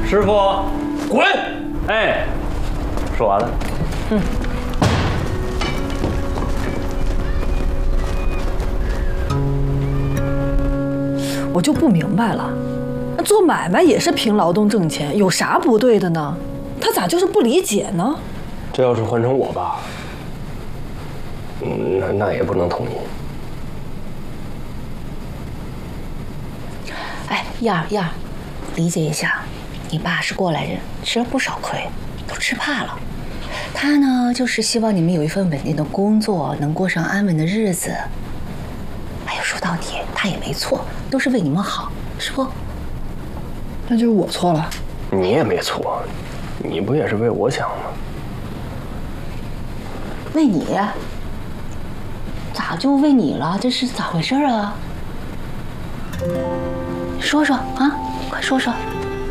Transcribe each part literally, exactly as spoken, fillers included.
师傅，滚！哎，说完了。嗯。 我就不明白了，那做买卖也是凭劳动挣钱，有啥不对的呢？他咋就是不理解呢？ 这要是换成我吧，嗯，那那也不能同意。 哎，燕儿燕儿，理解一下，你爸是过来人，吃了不少亏，都吃怕了。他呢，就是希望你们有一份稳定的工作，能过上安稳的日子。哎呀，说到底，他也没错，都是为你们好，是不？ 那就是我错了。 你也没错，你不也是为我想吗？ 为你？咋就为你了？这是咋回事啊？说说啊，快说说。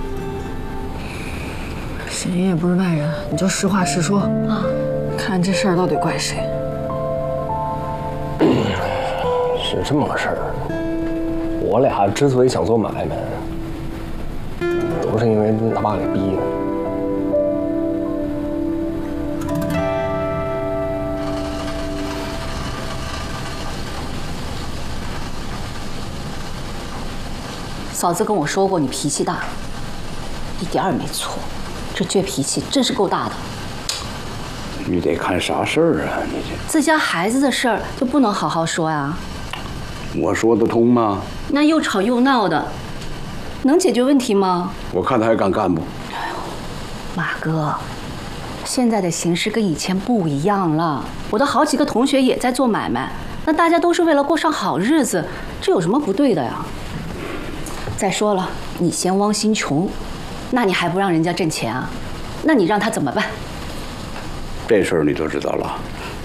沈爷也不是外人，你就实话实说啊，看这事儿到底怪谁？ 是这么个事儿，我俩之所以想做买卖，都是因为他爸给逼的。 嫂子跟我说过，你脾气大，一点儿也没错。这倔脾气真是够大的。 你得看啥事儿啊？你这自家孩子的事儿就不能好好说呀？ 我说得通吗？ 那又吵又闹的，能解决问题吗？ 我看他还敢干不？ 哎呦，马哥，现在的形势跟以前不一样了。我的好几个同学也在做买卖，那大家都是为了过上好日子，这有什么不对的呀？再说了，你嫌汪鑫穷，那你还不让人家挣钱啊？那你让他怎么办？ 这事儿你都知道了。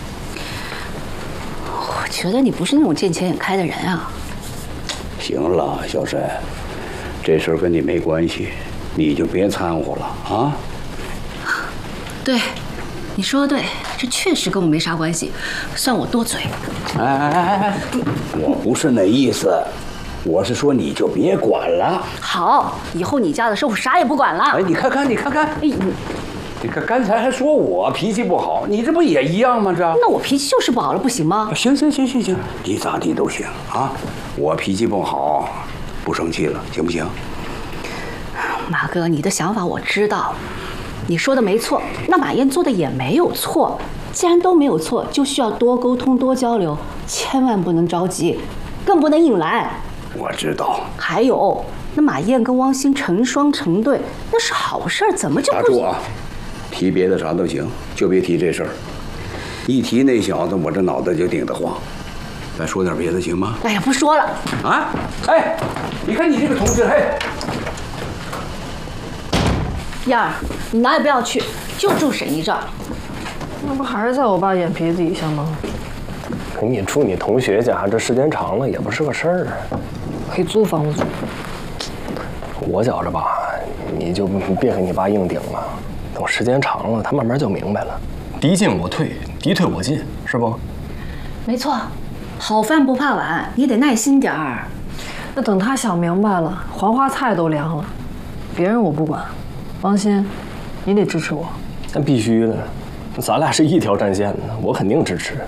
我觉得你不是那种见钱眼开的人啊。 行了，小沈，这事儿跟你没关系，你就别掺和了啊。 对，你说的对，这确实跟我没啥关系，算我多嘴。 哎哎哎哎，我不是那意思。我是说，你就别管了。 好，以后你家的事我啥也不管了。 哎，你看看，你看看，哎，你，你看刚才还说我脾气不好，你这不也一样吗？这那我脾气就是不好了，不行吗？ 行行行行行，你咋地都行啊。我脾气不好，不生气了，行不行？ 马哥，你的想法我知道，你说的没错。那马燕做的也没有错，既然都没有错，就需要多沟通、多交流，千万不能着急，更不能硬来。 我知道。 还有，那马燕跟汪鑫成双成对，那是好事儿，怎么就不？ 打住啊！提别的啥都行，就别提这事儿。一提那小子，我这脑袋就顶得慌。再说点别的行吗？ 哎呀，不说了。 啊！哎，你看你这个同志，嘿， 燕儿，你哪也不要去，就住沈姨这儿。 那不还是在我爸眼皮底下吗？ 可你住你同学家，这时间长了也不是个事儿啊。 可以租房子住。 我觉着吧，你就别和你爸硬顶了，等时间长了，他慢慢就明白了。敌进我退，敌退我进，是不？ 没错，好饭不怕晚，你得耐心点儿。 那等他想明白了，黄花菜都凉了。别人我不管，汪鑫，你得支持我。 那必须的，咱俩是一条战线的，我肯定支持，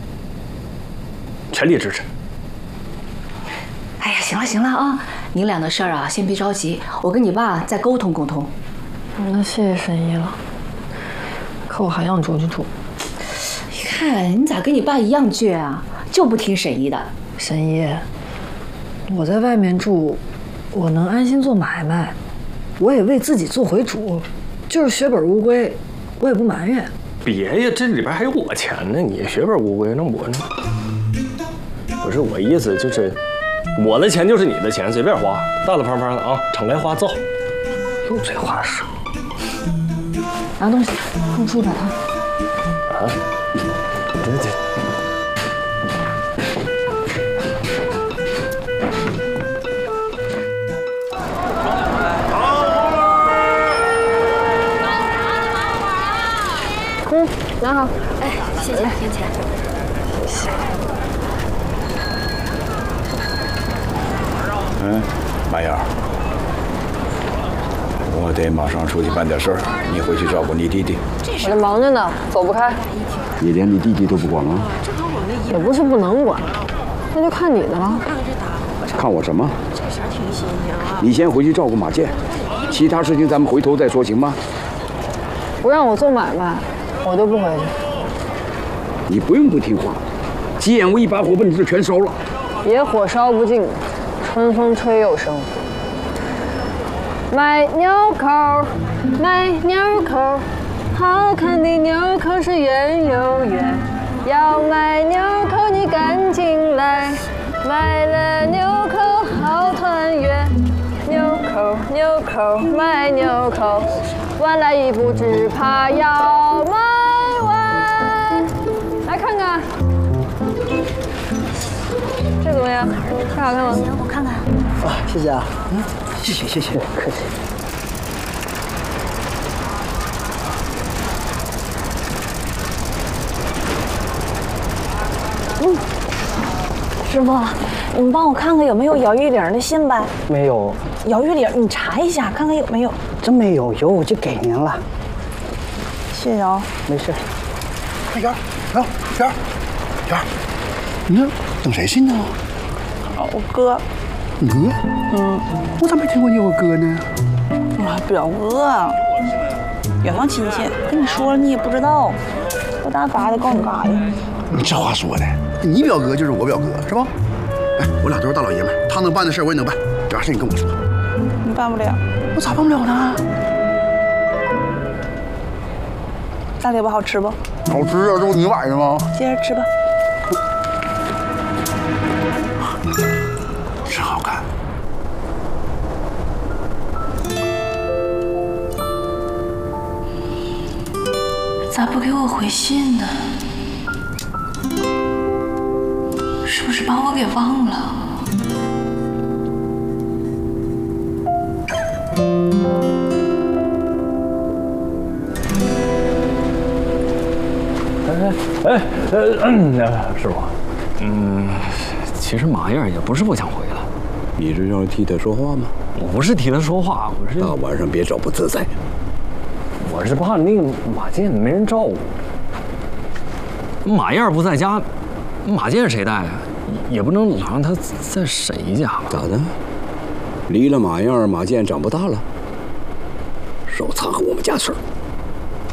全力支持。 哎呀，行了行了啊，你俩的事儿啊，先别着急，我跟你爸再沟通沟通。 那谢谢沈姨了，可我还想出去住。 你看你咋跟你爸一样倔啊，就不听沈姨的。 沈姨，我在外面住，我能安心做买卖，我也为自己做回主，就是血本无归，我也不埋怨。 别呀，这里边还有我钱呢，你血本无归，那我呢？不是我意思，就是我的钱就是你的钱，随便花，大大方方的啊，敞开花，走。 油嘴滑舌。拿东西，跟我出去摆摊。 啊？这这。 嗯，拿好。 哎，谢谢，谢谢。 嗯，马燕儿， 我得马上出去办点事儿，你回去照顾你弟弟。 我这忙着呢，走不开。 你连你弟弟都不管吗？ 也不是不能管，那就看你的了。 看我什么？你先回去照顾马健，其他事情咱们回头再说，行吗？ 不让我做买卖，我就不回去。 你不用不听话，急眼我一把火把你这全烧了。 野火烧不尽，春风吹又生。买纽扣，买纽扣，好看的纽扣是圆又圆。要买纽扣你赶紧来，买了纽扣好团圆。纽扣纽扣买纽扣，晚来一步只怕要买完。来看看，这怎么样？太好看了。 行，我看看。 啊，谢谢啊。嗯，谢谢谢谢，客气。 嗯，师傅，你帮我看看有没有姚玉玲的信呗？ 没有。 姚玉玲，你查一下，看看有没有。 真没有，有我就给您了。 谢谢啊。 没事。 哎呀，啊，娟儿，娟儿，你这等谁信呢？ 我哥。 你哥？嗯。我咋没听过你有个哥呢？ 啊，表哥，远房亲戚，跟你说了你也不知道，我大嘎的告你嘎呀。 你这话说的，你表哥就是我表哥，是吧？哎，我俩都是大老爷们儿，他能办的事儿我也能办，有啥事你跟我说。 你办不了。 我咋办不了呢？ 大列巴好吃不？ 好吃啊，这不你买的吗？ 接着吃吧。 真好看。 咋不给我回信呢？是不是把我给忘了？ 哎哎呃，师傅，嗯，其实马燕也不是不想回来。 你这要替他说话吗？ 我不是替他说话，我是大晚上别找不自在。 我是怕那个马健没人照顾。马燕不在家，马健谁带啊？也不能老让他在谁家吧？ 咋的？离了马燕，马健长不大了？少掺和我们家事儿。